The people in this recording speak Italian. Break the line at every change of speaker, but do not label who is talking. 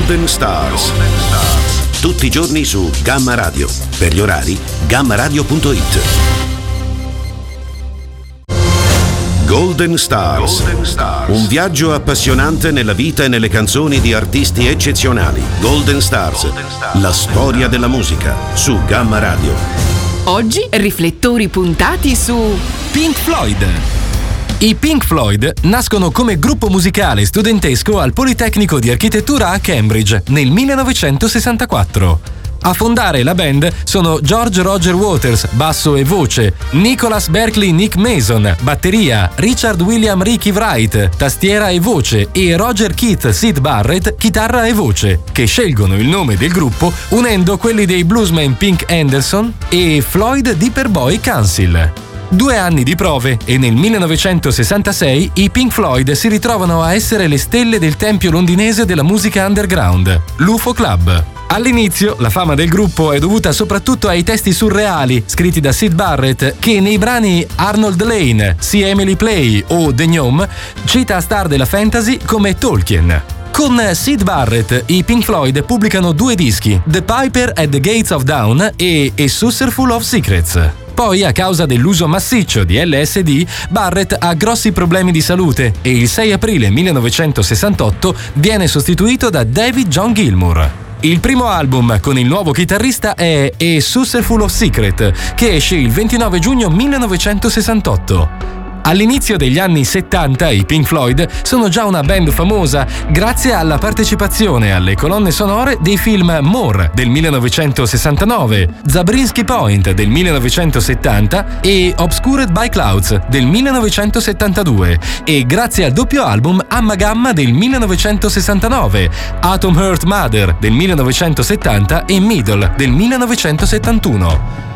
Golden Stars. Tutti i giorni su Gamma Radio. Per gli orari, gammaradio.it. Golden Stars. Un viaggio appassionante nella vita e nelle canzoni di artisti eccezionali. Golden Stars. La storia della musica su Gamma Radio.
Oggi riflettori puntati su
Pink Floyd. I Pink Floyd nascono come gruppo musicale studentesco al Politecnico di Architettura a Cambridge nel 1964. A fondare la band sono George Roger Waters, basso e voce, Nicholas Berkeley Nick Mason, batteria, Richard William Ricky Wright, tastiera e voce e Roger Keith Syd Barrett, chitarra e voce, che scelgono il nome del gruppo unendo quelli dei bluesmen Pink Anderson e Floyd Dipperboy Council. 2 anni di prove e nel 1966 i Pink Floyd si ritrovano a essere le stelle del tempio londinese della musica underground, l'UFO Club. All'inizio la fama del gruppo è dovuta soprattutto ai testi surreali scritti da Syd Barrett, che nei brani Arnold Lane, See Emily Play o The Gnome cita star della fantasy come Tolkien. Con Syd Barrett i Pink Floyd pubblicano 2 dischi, The Piper at the Gates of Dawn e A Saucerful of Secrets. Poi, a causa dell'uso massiccio di LSD, Barrett ha grossi problemi di salute e il 6 aprile 1968 viene sostituito da David John Gilmour. Il primo album con il nuovo chitarrista è A Saucerful of Secret, che esce il 29 giugno 1968. All'inizio degli anni 70 i Pink Floyd sono già una band famosa grazie alla partecipazione alle colonne sonore dei film More del 1969, Zabriskie Point del 1970 e Obscured by Clouds del 1972 e grazie al doppio album Amma Gamma del 1969, Atom Heart Mother del 1970 e Middle del 1971.